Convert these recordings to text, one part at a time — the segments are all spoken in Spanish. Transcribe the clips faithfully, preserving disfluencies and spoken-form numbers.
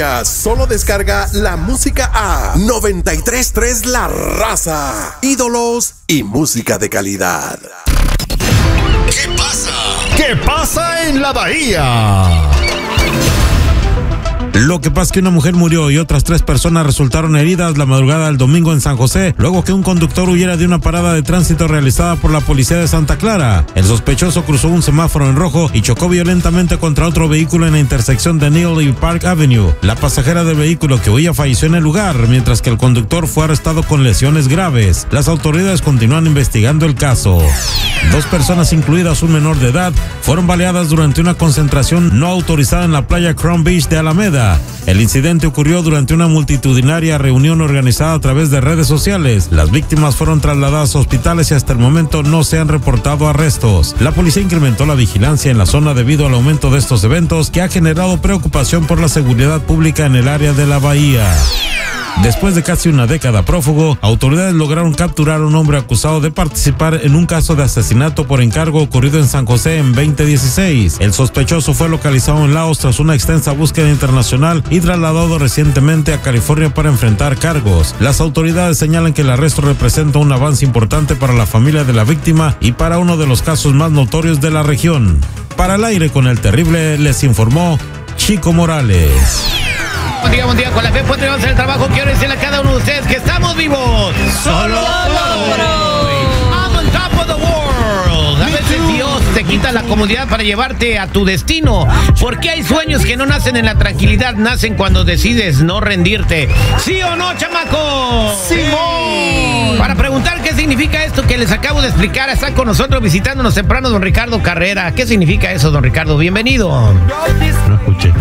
Solo descarga la música a noventa y tres punto tres La Raza. Ídolos y música de calidad. ¿Qué pasa? ¿Qué pasa en la Bahía? Lo que pasa es que una mujer murió y otras tres personas resultaron heridas la madrugada del domingo en San José, luego que un conductor huyera de una parada de tránsito realizada por la policía de Santa Clara. El sospechoso cruzó un semáforo en rojo y chocó violentamente contra otro vehículo en la intersección de Neal y Park Avenue. La pasajera del vehículo que huía falleció en el lugar, mientras que el conductor fue arrestado con lesiones graves. Las autoridades continúan investigando el caso. Dos personas, incluidas un menor de edad, fueron baleadas durante una concentración no autorizada en la playa Crown Beach de Alameda. El incidente ocurrió durante una multitudinaria reunión organizada a través de redes sociales. Las víctimas fueron trasladadas a hospitales y hasta el momento no se han reportado arrestos. La policía incrementó la vigilancia en la zona debido al aumento de estos eventos, que ha generado preocupación por la seguridad pública en el área de la bahía. Después de casi una década prófugo, autoridades lograron capturar a un hombre acusado de participar en un caso de asesinato por encargo ocurrido en San José en veinte dieciséis. El sospechoso fue localizado en Laos tras una extensa búsqueda internacional y trasladado recientemente a California para enfrentar cargos. Las autoridades señalan que el arresto representa un avance importante para la familia de la víctima y para uno de los casos más notorios de la región. Para el aire con el terrible les informó Chico Morales. Buen día, buen día, con la fe podemos hacer el trabajo. Quiero decirle a cada uno de ustedes que estamos vivos. Solo por hoy. I'm on top of the world. A veces Dios te quita la comodidad para llevarte a tu destino. Porque hay sueños que no nacen en la tranquilidad, nacen cuando decides no rendirte. ¿Sí o no, chamacos? ¡Simón! Para preguntar qué significa esto que les acabo de explicar, está con nosotros visitándonos temprano don Ricardo Carrera. ¿Qué significa eso, don Ricardo? Bienvenido. No escuché.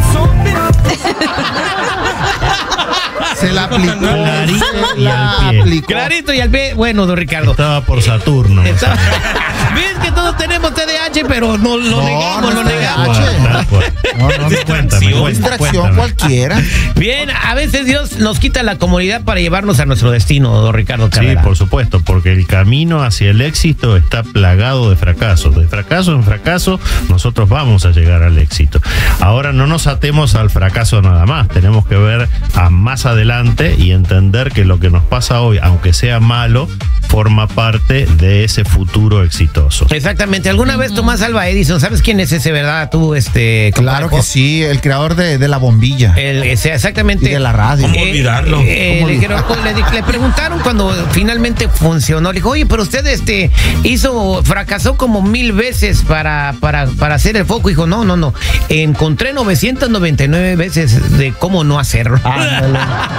Se la aplicó. Clarito Se y la al pie. aplicó. Clarito y al pie. Bueno, don Ricardo. Estaba por Saturno. Está- ¿Ves que todos tenemos T D A H, pero no lo No, negamos, no lo es negamos? T D A H. No, no, no, cuéntame, cuéntame, Distracción cuéntame. cualquiera. Bien, a veces Dios nos quita la comodidad para llevarnos a nuestro destino, don Ricardo Sí, Carrera. por supuesto, porque el camino hacia el éxito está plagado de fracasos. De fracaso en fracaso, nosotros vamos a llegar al éxito. Ahora no nos atemos al fracaso nada más. Tenemos que ver a más adelante y entender que lo que nos pasa hoy, aunque sea malo, forma parte de ese futuro exitoso. Exactamente. ¿Alguna vez Tomás Alva Edison, sabes quién es ese, verdad? Tú, este... Claro compadre? que sí, el creador de, de la bombilla. El, ese, exactamente. Y de la radio. ¿Cómo olvidarlo? eh, ¿Cómo le, olvidarlo? dijeron- le, di- le preguntaron cuando finalmente funcionó. Le dijo, oye, pero usted este hizo, fracasó como mil veces para, para, para hacer el foco. Dijo, no, no, no. Encontré novecientas noventa y nueve veces de cómo no hacerlo. Ándale.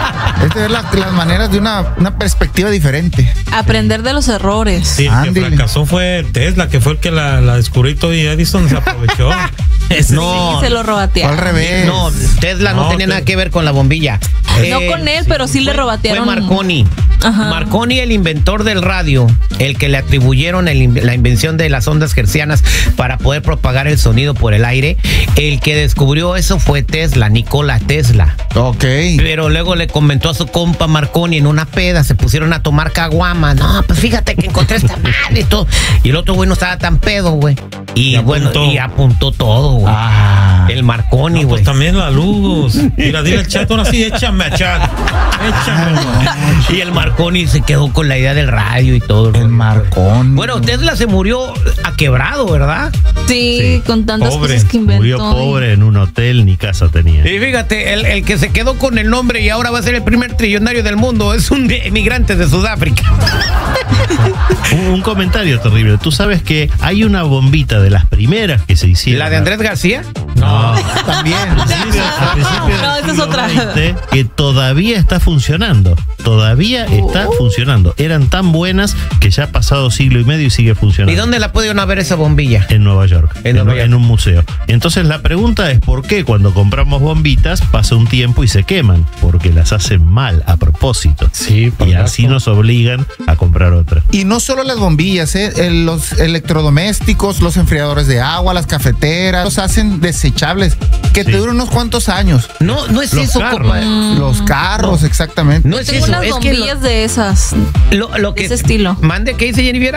Es de ver la- las maneras de una, una perspectiva diferente. Aprender de los errores. Sí, el que Ándele. fracasó fue Tesla, que fue el que la, la descubrió y Edison se aprovechó. Ese No. Sí, se lo robatearon. Al revés. No, Tesla no, No, tenía te- nada que ver con la bombilla. No con él, pero sí le fue- robatearon. Fue Marconi. Ajá. Marconi, el inventor del radio, el que le atribuyeron el in- la invención de las ondas hertzianas para poder propagar el sonido por el aire. El que descubrió eso fue Tesla, Nikola Tesla. Ok. Pero luego le comentó a su compa Marconi en una peda, se pusieron a tomar caguama. No, pues fíjate que encontré esta madre y todo. Y el otro güey no estaba tan pedo, güey. Y, Y bueno, apuntó. y apuntó todo, güey. Ah. El Marconi, No, güey. pues también la luz. Mira, dile al chat, ahora sí, échame a chat. Échame. Y el Marconi se quedó con la idea del radio y todo. El Marcón. Bueno, Tesla se murió a quebrado, ¿verdad? Sí, Sí, con tantas pobre, cosas que inventó. Murió pobre en un hotel, ni casa tenía. Y fíjate, el, el que se quedó con el nombre y ahora va a ser el primer trillonario del mundo es un de- emigrante de Sudáfrica. Un, un comentario terrible. Tú sabes que hay una bombita de las primeras que se hicieron. ¿La de Andrés García? No. También. Al principio- al principio del No, esa es siglo otra. veinte, que todavía está funcionando. Todavía está Oh. funcionando. Eran tan buenas que ya ha pasado siglo y medio y sigue funcionando. ¿Y dónde la pudieron ver esa bombilla? En Nueva York, En en, Nueva York. en un museo. Entonces la pregunta es ¿por qué cuando compramos bombitas pasa un tiempo y se queman? Porque las hacen mal a propósito. Sí, Y así nos obligan a comprar otra. Y no solo las bombillas, ¿eh? El- los electrodomésticos, los enfriadores de agua, las cafeteras, los hacen desechables, que Sí. te duran unos cuantos años. No, no es Los eso, carros. compadre. Los carros, exactamente. No es Tengo eso, unas es que bombillas lo, de esas. lo, lo que ese estilo. Mande, ¿qué dice Jennifer?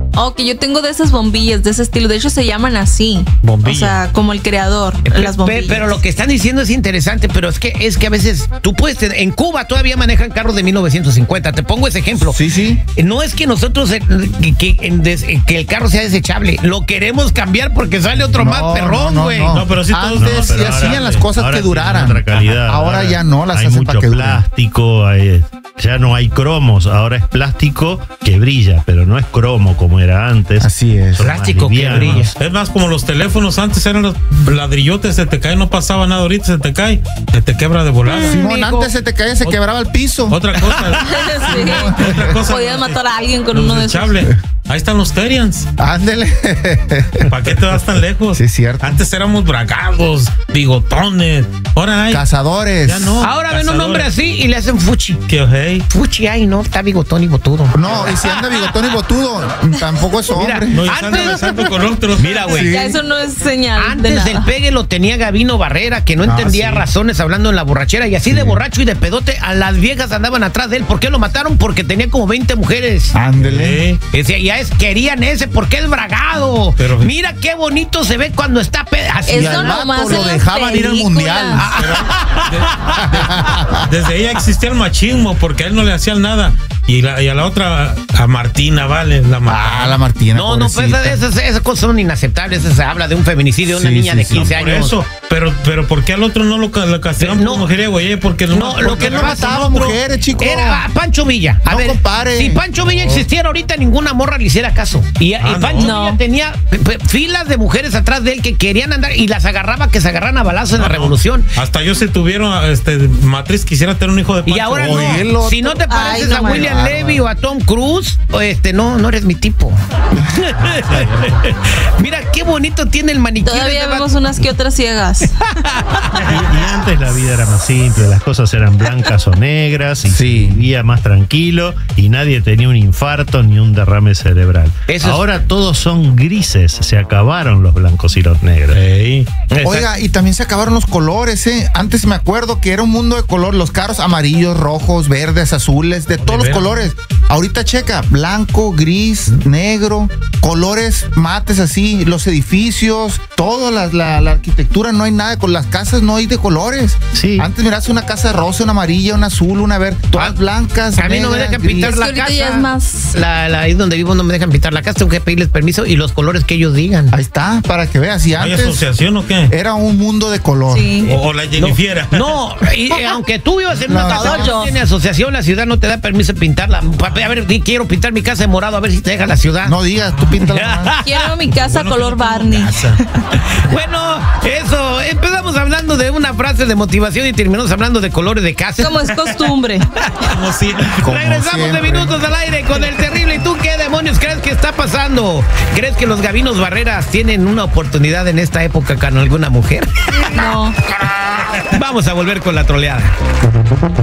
Oh, que yo tengo de esas bombillas, de ese estilo. De hecho, se llaman así. Bombillas. O sea, como el creador, las bombillas. Pero lo que están diciendo es interesante, pero es que es que a veces tú puedes tener, en Cuba todavía manejan carros de mil novecientos cincuenta. Te pongo ese ejemplo. Sí, sí. No es que nosotros eh, que, que, des, que el carro sea desechable, lo queremos cambiar porque sale otro No, más perrón, no, güey. no, No, pero sí todos- Antes No, sí pero hacían ahora- las cosas ahora que tienen duraran. otra calidad. Ahora ya no las hay hacen mucho para que duren. plástico, hay- ya no hay cromos, ahora es plástico que brilla, pero no es cromo como era antes. Así es. Son más Plástico que livianos. brilla. Es más, como los teléfonos antes eran los ladrillotes, se te cae, no pasaba nada, ahorita se te cae, se te quebra de volada. Simón, Mijo. antes se te caía, se quebraba el piso. Otra cosa, Sí. otra cosa. Podías matar a alguien con los uno de esos. desechables. Ahí están los Terians. Ándele. ¿Para qué te vas tan lejos? Sí, es cierto. Antes éramos bragados, bigotones. Ahora hay. Cazadores. Ya no. Ahora ven un Cazadores. hombre así y le hacen fuchi. Que hey. Fuchi, ay, no, está bigotón y botudo. No, y si anda bigotón y botudo, tampoco es hombre. No, ya están Antes- besando con otros. Mira, güey. Sí. Ya eso no es señal de Antes nada. el pegue lo tenía Gabino Barrera, que no Ah, entendía sí. razones hablando en la borrachera. Y así de borracho y de pedote, a las viejas andaban atrás de él. ¿Por qué lo mataron? Porque tenía como veinte mujeres. Ándele. Eh, Y decía, ya es, querían ese porque es bragado. Pero- Mira qué bonito se ve cuando está pe- así. Y Eso al nomás vato lo en las dejaban ir al películas. mundial. Desde ella existía el machismo porque a él no le hacían nada. Y, la, y a la otra, a Martina, vale, la Ah, mataron. la Martina. No, no, pues pobrecita. esas, esas cosas son inaceptables. Se habla de un feminicidio de una Sí, niña sí, de sí. quince Por años. eso, pero, pero ¿por qué al otro no lo, ca- lo castigaron No. por mujeriego? Oye, porque No, nomás lo porque que no agarraste mataba un otro- mujeres, chico. Era Pancho Villa. A No ver, compare. si Pancho Villa existiera ahorita, ninguna morra le hiciera caso. Y, Ah, y Pancho no. Villa tenía p- p- filas de mujeres atrás de él que querían andar y las agarraba que se agarran a balazos en la No, revolución. Hasta yo si tuvieron este, matriz quisiera tener un hijo de Y Pancho. ahora Oye, el no. otro. Si no te pareces Ay, no a me William bárbaro. Levy o a Tom Cruise, o este, no, no eres mi tipo. Mira qué bonito tiene el maniquí. de Todavía ese vemos vato. unas que otras ciegas. Y, y antes la vida era más simple, las cosas eran blancas o negras y Sí. se vivía más tranquilo y nadie tenía un infarto ni un derrame cerebral. Eso es- Ahora todos son grises, se acabaron los blancos y los negros. Ey. Oiga, y también se acabaron los colores, ¿eh? Antes me acuerdo que era un mundo de color, los carros amarillos, rojos, verdes, azules, de todos los veras? colores. Ahorita checa, blanco, gris, negro, colores mates así, los edificios, toda la, la, la arquitectura, no hay nada, con las casas no hay de colores. Sí. Antes mirás una casa rosa, una amarilla, una azul, una verde, todas Ah, blancas. a mí no me negras, dejan gris. pintar Es que la ahorita casa. ya es más- La, la, ahí donde vivo no me dejan pintar la casa, tengo que pedirles permiso y los colores que ellos digan. Ahí está, para que veas. Y ¿Hay antes asociación o qué? era un mundo de color. Sí. O, o la Jennifiera. No, y, eh, aunque tú vivas en una No. casa que no Yo. tiene asociación, la ciudad no te da permiso de pintarla. Pa- A ver, di, quiero pintar mi casa de morado, a ver si te deja la ciudad. No digas, tú píntala. Quiero mi casa Bueno, color que no tengo Barney. casa. Bueno, eso, empezamos hablando de una frase de motivación y terminamos hablando de colores de casa. Como es costumbre. Como si- Como Regresamos de siempre. minutos al aire con el terrible. ¿Y tú qué demonios crees que está pasando? ¿Crees que los Gavinos Barreras tienen una oportunidad en esta época con alguna mujer? No. Vamos a volver con la troleada.